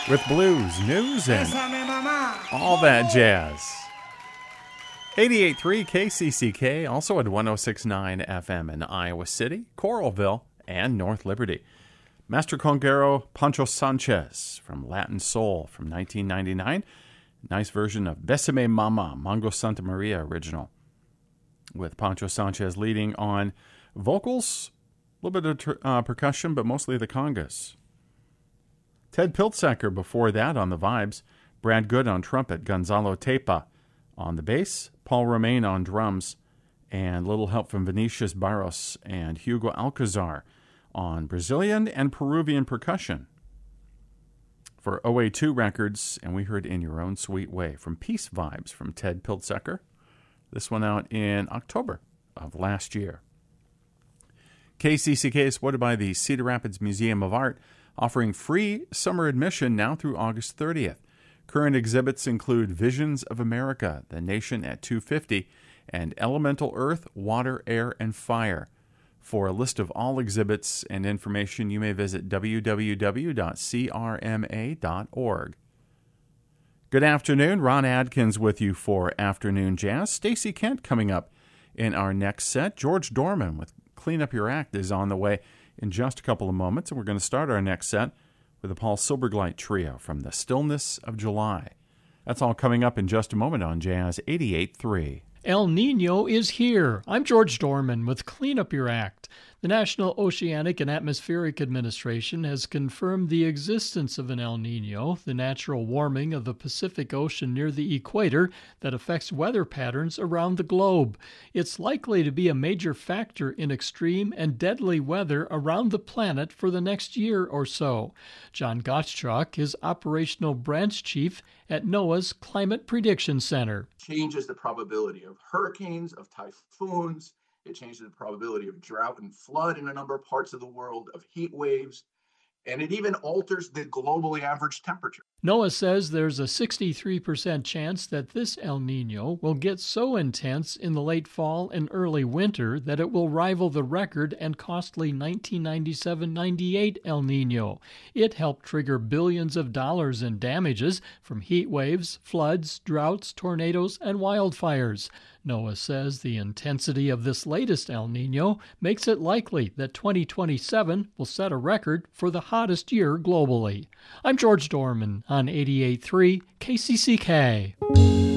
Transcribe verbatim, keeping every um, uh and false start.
with blues, news, and all that jazz. eighty-eight point three K C C K, also at one oh six point nine F M in Iowa City, Coralville, and North Liberty. Master Conguero Pancho Sanchez from Latin Soul from nineteen ninety-nine. Nice version of Besame Mama, Mongo Santa Maria original, with Pancho Sanchez leading on vocals, a little bit of ter- uh, percussion, but mostly the congas. Ted Piltsacker before that on the vibes, Brad Good on trumpet, Gonzalo Tepa on the bass, Paul Romain on drums, and little help from Vinicius Barros and Hugo Alcazar on Brazilian and Peruvian percussion. For O A two Records, and we heard In Your Own Sweet Way from Peace Vibes from Ted Piltsacker. This one out in October of last year. K C C K is supported by the Cedar Rapids Museum of Art, offering free summer admission now through August thirtieth. Current exhibits include Visions of America, The Nation at two fifty, and Elemental Earth, Water, Air, and Fire. For a list of all exhibits and information, you may visit w w w dot c r m a dot org. Good afternoon. Ron Adkins with you for Afternoon Jazz. Stacey Kent coming up in our next set. George Dorman with Clean Up Your Act is on the way in just a couple of moments, and we're going to start our next set with the Paul Silbergleit Trio from The Stillness of July. That's all coming up in just a moment on Jazz eighty-eight point three. El Nino is here. I'm George Dorman with Clean Up Your Act. The National Oceanic and Atmospheric Administration has confirmed the existence of an El Nino, the natural warming of the Pacific Ocean near the equator that affects weather patterns around the globe. It's likely to be a major factor in extreme and deadly weather around the planet for the next year or so. John Gottschalk is Operational Branch Chief at NOAA's Climate Prediction Center. Changes the probability of hurricanes, of typhoons. It changes the probability of drought and flood in a number of parts of the world, of heat waves, and it even alters the globally average temperature. NOAA says there's a sixty-three percent chance that this El Nino will get so intense in the late fall and early winter that it will rival the record and costly nineteen ninety-seven ninety-eight El Nino. It helped trigger billions of dollars in damages from heat waves, floods, droughts, tornadoes, and wildfires. NOAA says the intensity of this latest El Nino makes it likely that twenty twenty-seven will set a record for the hottest year globally. I'm George Dorman on eighty-eight point three K C C K.